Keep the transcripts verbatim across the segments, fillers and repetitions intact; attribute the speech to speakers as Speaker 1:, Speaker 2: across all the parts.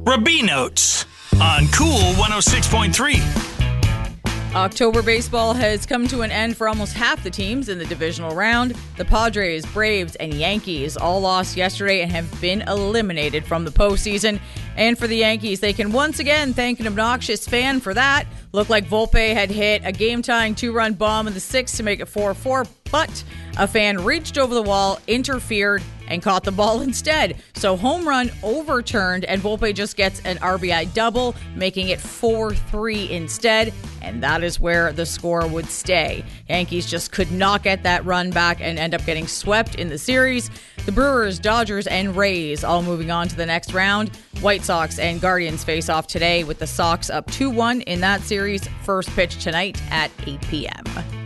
Speaker 1: Rabinotes on Cool one oh six point three.
Speaker 2: October baseball has come to an end for almost half the teams in the divisional round. The Padres, Braves, and Yankees all lost yesterday and have been eliminated from the postseason. And for the Yankees, they can once again thank an obnoxious fan for that. Looked like Volpe had hit a game-tying two-run bomb in the sixth to make it four four, but a fan reached over the wall, interfered, and caught the ball instead. So home run overturned, and Volpe just gets an R B I double, making it four three instead, and that is where the score would stay. Yankees just could not get that run back and end up getting swept in the series. The Brewers, Dodgers, and Rays all moving on to the next round. White Sox and Guardians face off today with the Sox up two one in that series. First pitch tonight at eight p.m.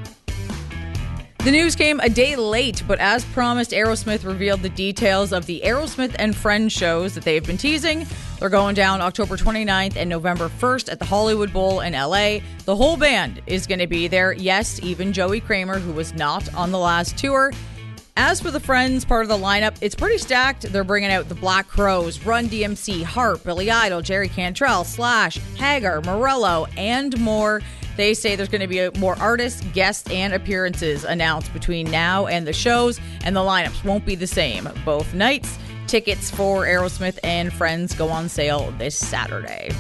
Speaker 2: The news came a day late, but as promised, Aerosmith revealed the details of the Aerosmith and Friends shows that they've been teasing. They're going down October twenty-ninth and November first at the Hollywood Bowl in L A. The whole band is going to be there. Yes, even Joey Kramer, who was not on the last tour. As for the Friends part of the lineup, it's pretty stacked. They're bringing out the Black Crowes, Run D M C, Heart, Billy Idol, Jerry Cantrell, Slash, Hagar, Morello, and more. They say there's going to be more artists, guests, and appearances announced between now and the shows, and the lineups won't be the same both nights. Tickets for Aerosmith and Friends go on sale this Saturday.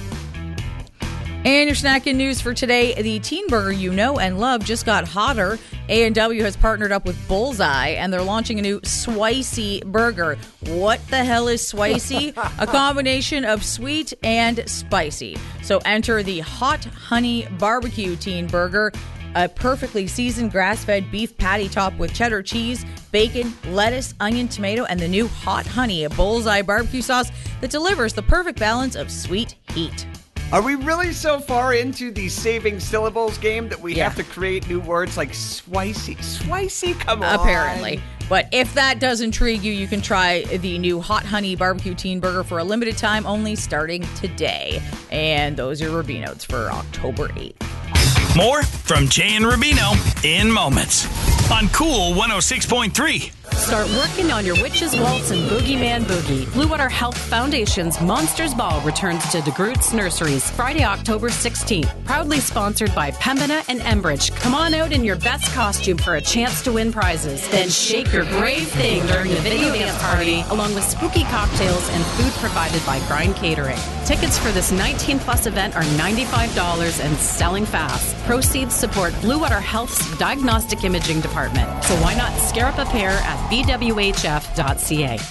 Speaker 2: And your snacking news for today, the teen burger you know and love just got hotter. A and W has partnered up with Bullseye, and they're launching a new Swicy burger. What the hell is Swicy? A combination of sweet and spicy. So enter the Hot Honey Barbecue Teen Burger, a perfectly seasoned grass-fed beef patty topped with cheddar cheese, bacon, lettuce, onion, tomato, and the new Hot Honey, a Bullseye barbecue sauce that delivers the perfect balance of sweet heat.
Speaker 3: Are we really so far into the saving syllables game that we
Speaker 2: Yeah.
Speaker 3: have to create new words like swicy? Swicy, come on.
Speaker 2: Apparently. But if that does intrigue you, you can try the new Hot Honey Barbecue Teen Burger for a limited time only starting today. And those are your Rabinotes for October eighth.
Speaker 1: More from Jay and Rubino in moments on Cool one oh six point three.
Speaker 4: Start working on your Witches Waltz and Boogeyman Boogie. Blue Water Health Foundation's Monsters Ball returns to DeGroote's Nurseries Friday, October sixteenth. Proudly sponsored by Pembina and Enbridge. Come on out in your best costume for a chance to win prizes. Then shake your brave thing during the video dance party, along with spooky cocktails and food provided by Grind Catering. Tickets for this nineteen plus event are ninety-five dollars and selling fast. Proceeds support Blue Water Health's Diagnostic Imaging Department. So why not scare up a pair at b w h f dot c a.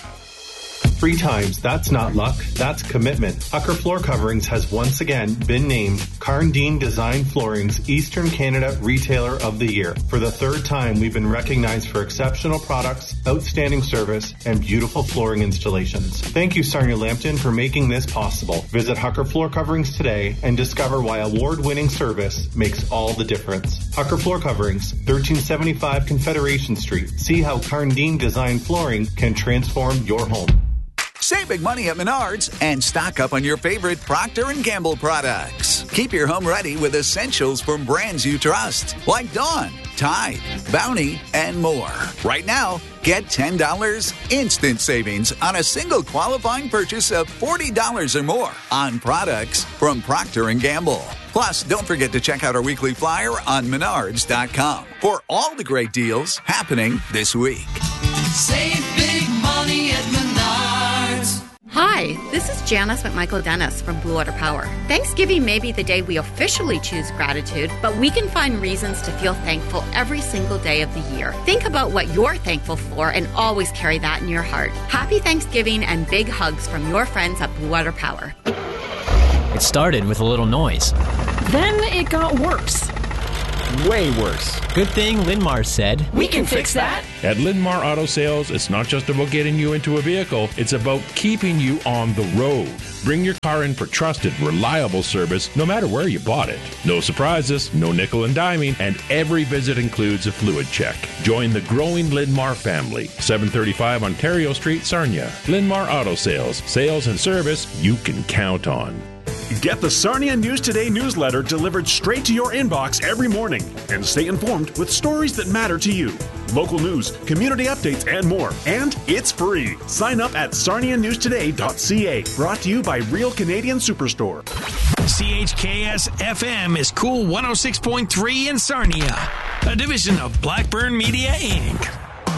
Speaker 5: Three times, that's not luck, that's commitment. Hucker Floor Coverings has once again been named Carn Dean Design Flooring's Eastern Canada Retailer of the Year. For the third time, we've been recognized for exceptional products, outstanding service, and beautiful flooring installations. Thank you, Sarnia Lambton, for making this possible. Visit Hucker Floor Coverings today and discover why award-winning service makes all the difference. Hucker Floor Coverings, thirteen seventy-five Confederation Street. See how Carn Dean Design Flooring can transform your home.
Speaker 6: Save big money at Menards and stock up on your favorite Procter and Gamble products. Keep your home ready with essentials from brands you trust, like Dawn, Tide, Bounty, and more. Right now, get ten dollars instant savings on a single qualifying purchase of forty dollars or more on products from Procter and Gamble. Plus, don't forget to check out our weekly flyer on menards dot com for all the great deals happening this week.
Speaker 7: Save big money at Menards.
Speaker 8: Hi, this is Janice McMichael Dennis from Blue Water Power. Thanksgiving may be the day we officially choose gratitude, but we can find reasons to feel thankful every single day of the year. Think about what you're thankful for and always carry that in your heart. Happy Thanksgiving and big hugs from your friends at Blue Water Power.
Speaker 9: It started with a little noise.
Speaker 10: Then it got worse.
Speaker 9: Way worse. Good thing Linmar said,
Speaker 10: "We can fix that."
Speaker 11: At Linmar Auto Sales, it's not just about getting you into a vehicle, it's about keeping you on the road. Bring your car in for trusted, reliable service, no matter where you bought it. No surprises, no nickel and diming, and every visit includes a fluid check. Join the growing Linmar family. seven thirty-five Ontario Street, Sarnia. Linmar Auto Sales. Sales and service you can count on.
Speaker 12: Get the Sarnia News Today newsletter delivered straight to your inbox every morning and stay informed with stories that matter to you. Local news, community updates, and more. And it's free. Sign up at sarnia news today dot c a. Brought to you by Real Canadian Superstore.
Speaker 1: C H K S F M is Cool one oh six point three in Sarnia, a division of Blackburn Media, Incorporated.